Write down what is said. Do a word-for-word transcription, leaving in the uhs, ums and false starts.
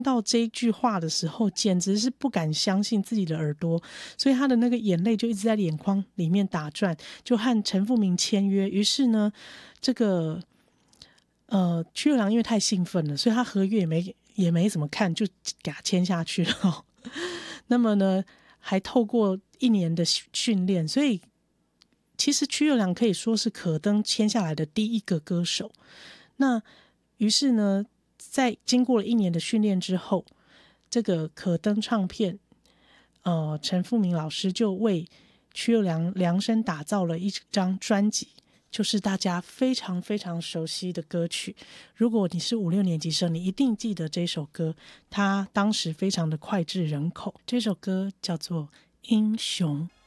到这句话的时候，简直是不敢相信自己的耳朵，所以他的那个眼泪就一直在眼眶里面打转，就和陈复明签约。于是呢，这个呃屈六良因为太兴奋了，所以他合约也没也没怎么看，就给他签下去了、哦。那么呢，还透过一年的训练，所以其实屈六良可以说是可登签下来的第一个歌手。那于是呢，在经过了一年的训练之后，这个可登唱片，呃，陈复明老师就为屈六良量身打造了一张专辑，就是大家非常非常熟悉的歌曲。如果你是五六年级生，你一定记得这首歌，它当时非常的脍炙人口。这首歌叫做《英雄》。